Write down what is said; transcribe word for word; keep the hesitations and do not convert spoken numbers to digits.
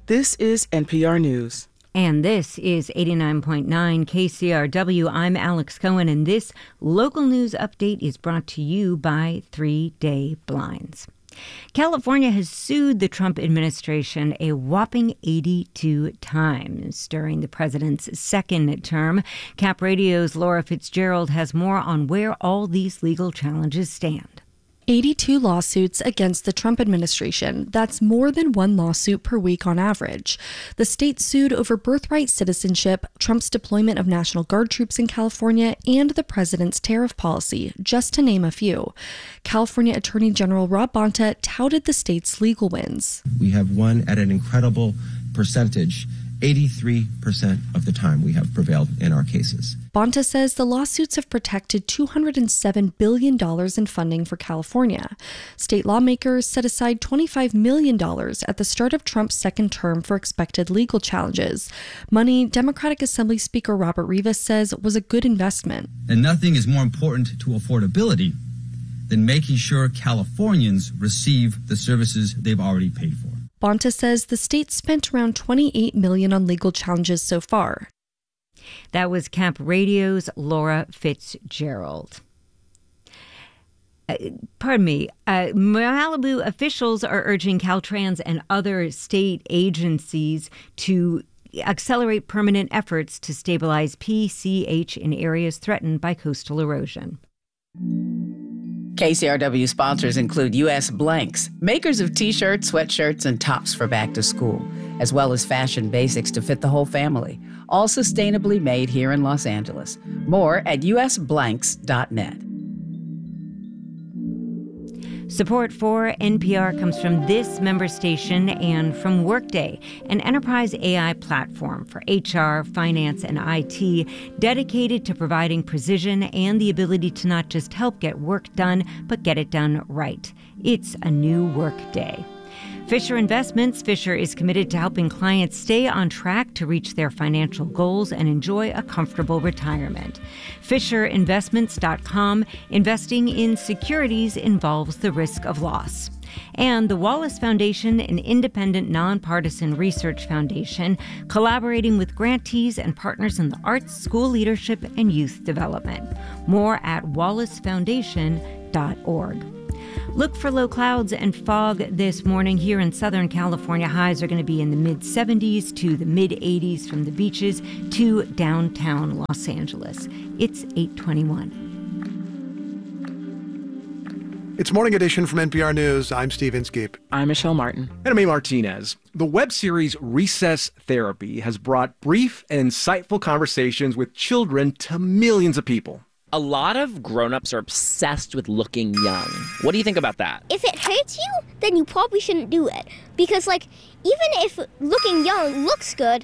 This is N P R News. And this is eighty-nine point nine K C R W. I'm Alex Cohen, and this local news update is brought to you by Three Day Blinds. California has sued the Trump administration a whopping eighty-two times during the president's second term. Cap Radio's Laura Fitzgerald has more on where all these legal challenges stand. eighty-two lawsuits against the Trump administration. That's more than one lawsuit per week on average. The state sued over birthright citizenship, Trump's deployment of National Guard troops in California, and the president's tariff policy, just to name a few. California Attorney General Rob Bonta touted the state's legal wins. We have won at an incredible percentage. eighty-three percent of the time we have prevailed in our cases. Bonta says the lawsuits have protected two hundred seven billion dollars in funding for California. State lawmakers set aside twenty-five million dollars at the start of Trump's second term for expected legal challenges. Money Democratic Assembly Speaker Robert Rivas says was a good investment. And nothing is more important to affordability than making sure Californians receive the services they've already paid for. Bonta says the state spent around twenty-eight million dollars on legal challenges so far. That was Cap Radio's Laura Fitzgerald. Uh, pardon me. Uh, Malibu officials are urging Caltrans and other state agencies to accelerate permanent efforts to stabilize P C H in areas threatened by coastal erosion. K C R W sponsors include U S Blanks, makers of t-shirts, sweatshirts, and tops for back to school, as well as fashion basics to fit the whole family, all sustainably made here in Los Angeles. More at u s blanks dot net. Support for N P R comes from this member station and from Workday, an enterprise A I platform for H R, finance, and I T dedicated to providing precision and the ability to not just help get work done, but get it done right. It's a new Workday. Fisher Investments. Fisher is committed to helping clients stay on track to reach their financial goals and enjoy a comfortable retirement. Fisher Investments dot com. Investing in securities involves the risk of loss. And the Wallace Foundation, an independent, nonpartisan research foundation, collaborating with grantees and partners in the arts, school leadership, and youth development. More at wallace foundation dot org. Look for low clouds and fog this morning here in Southern California. Highs are going to be in the mid seventies to the mid eighties from the beaches to downtown Los Angeles. It's eight twenty-one. It's Morning Edition from N P R News. I'm Steve Inskeep. I'm Michelle Martin. And I'm A. Martinez. The web series Recess Therapy has brought brief and insightful conversations with children to millions of people. A lot of grown-ups are obsessed with looking young. What do you think about that? If it hurts you, then you probably shouldn't do it. Because, like, even if looking young looks good,